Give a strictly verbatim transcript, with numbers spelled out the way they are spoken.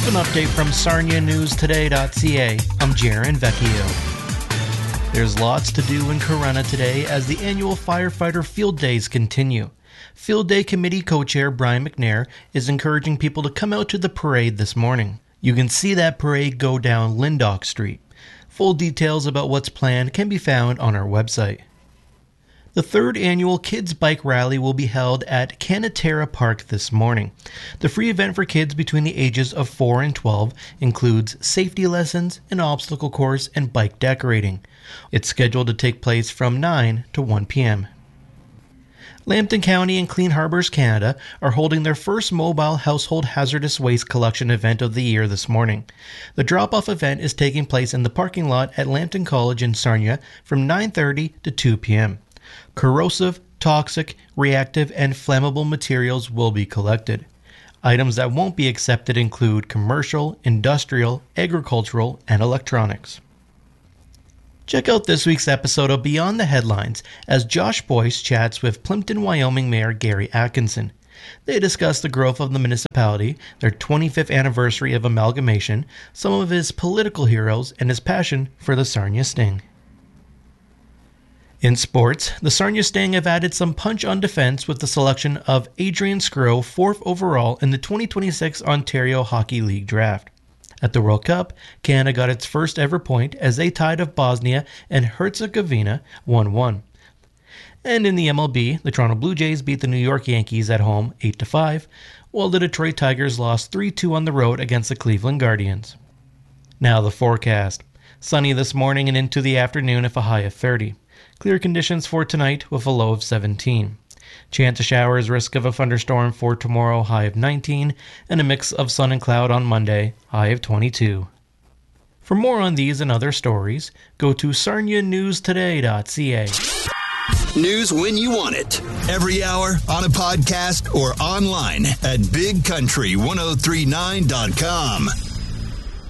With an update from Sarnia News Today dot C A, I'm Jaron Vecchio. There's lots to do in Corunna today as the annual Firefighter Field Days continue. Field Day Committee Co-Chair Brian McNair is encouraging people to come out to the parade this morning. You can see that parade go down Lyndoch Street. Full details about what's planned can be found on our website. The third annual Kids Bike Rally will be held at Canatera Park this morning. The free event for kids between the ages of four and twelve includes safety lessons, an obstacle course, and bike decorating. It's scheduled to take place from nine to one p.m. Lambton County and Clean Harbors Canada are holding their first mobile household hazardous waste collection event of the year this morning. The drop-off event is taking place in the parking lot at Lambton College in Sarnia from nine thirty to two p.m. Corrosive, toxic, reactive, and flammable materials will be collected. Items that won't be accepted include commercial, industrial, agricultural, and electronics. Check out this week's episode of Beyond the Headlines as Josh Boyce chats with Plimpton, Wyoming Mayor Gary Atkinson. They discuss the growth of the municipality, their twenty-fifth anniversary of amalgamation, some of his political heroes, and his passion for the Sarnia Sting. In sports, the Sarnia Sting have added some punch on defense with the selection of Adrian Skro fourth overall in the twenty twenty-six Ontario Hockey League draft. At the World Cup, Canada got its first ever point as they tied off Bosnia and Herzegovina one one. And in the M L B, the Toronto Blue Jays beat the New York Yankees at home eight to five, while the Detroit Tigers lost three two on the road against the Cleveland Guardians. Now the forecast. Sunny this morning and into the afternoon with a high of thirty. Clear conditions for tonight with a low of seventeen. Chance of showers, risk of a thunderstorm for tomorrow, high of nineteen, and a mix of sun and cloud on Monday, high of twenty-two. For more on these and other stories, go to Sarnia News Today dot C A. News when you want it. Every hour, on a podcast, or online at big country ten thirty-nine dot com.